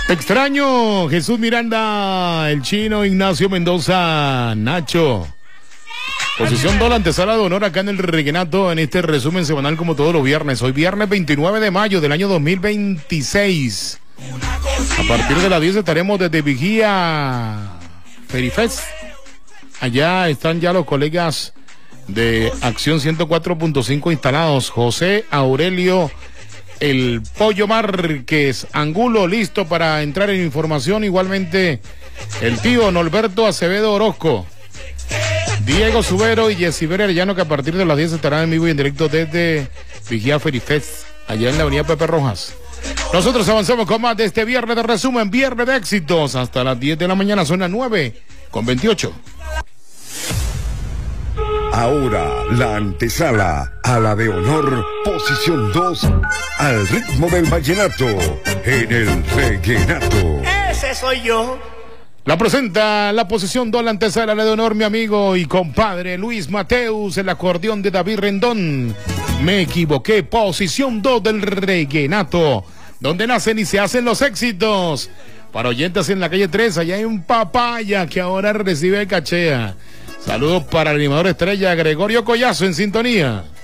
Te extraño, Jesús Miranda, el chino, Ignacio Mendoza, Nacho. Posición 2, la antesala de honor acá en el Reguenato, en este resumen semanal como todos los viernes. Hoy viernes 29 de mayo del año 2026. A partir de las 10 estaremos desde Vigía Ferifest. Allá están ya los colegas de Acción 104.5 instalados. José Aurelio El Pollo Márquez Angulo, listo para entrar en información. Igualmente el tío Norberto Acevedo Orozco, Diego Subero y Yesiber Arellano, que a partir de las 10 estarán en vivo y en directo desde Vigía Ferifest, allá en la avenida Pepe Rojas. Nosotros avanzamos con más de este viernes de resumen, viernes de éxitos, hasta las 10 de la mañana, son las 9:28. Ahora la antesala a la de honor, posición 2, al ritmo del vallenato, en el Reguenato. Ese soy yo. La presenta la posición 2, la antesala a la de honor, mi amigo y compadre Luis Mateus, el acordeón de David Rendón. Me equivoqué, posición 2 del Reguenato, donde nacen y se hacen los éxitos. Para oyentes en la calle 3, allá hay un papaya que ahora recibe cachea. Saludos para el animador estrella Gregorio Collazo en sintonía.